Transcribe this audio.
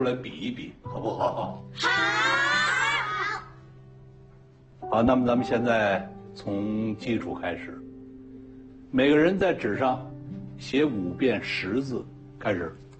来比一比，好不好？ 好。 好，那么咱们现在从基础开始，每个人在纸上写5遍10字，开始。